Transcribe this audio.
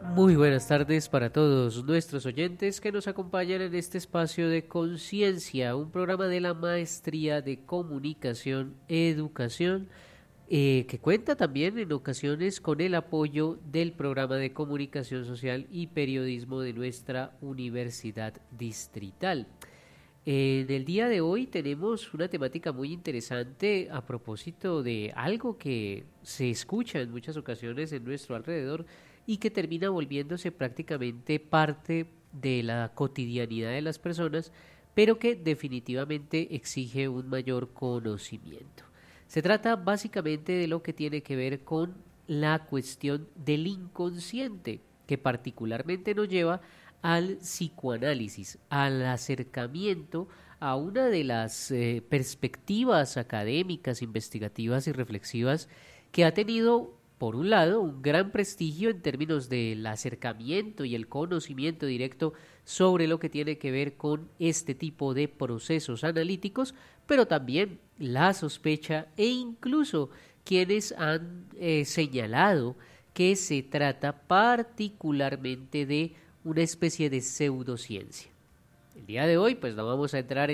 Muy buenas tardes para todos nuestros oyentes que nos acompañan en este espacio de Conciencia, un programa de la Maestría de Comunicación, Educación, que cuenta también en ocasiones con el apoyo del programa de Comunicación Social y Periodismo de nuestra Universidad Distrital. En el día de hoy tenemos una temática muy interesante a propósito de algo que se escucha en muchas ocasiones en nuestro alrededor y que termina volviéndose prácticamente parte de la cotidianidad de las personas, pero que definitivamente exige un mayor conocimiento. Se trata básicamente de lo que tiene que ver con la cuestión del inconsciente, que particularmente nos lleva al psicoanálisis, al acercamiento a una de las perspectivas académicas, investigativas y reflexivas que ha tenido, por un lado, un gran prestigio en términos del acercamiento y el conocimiento directo sobre lo que tiene que ver con este tipo de procesos analíticos, pero también la sospecha e incluso quienes han señalado que se trata particularmente de una especie de pseudociencia. El día de hoy pues no vamos a entrar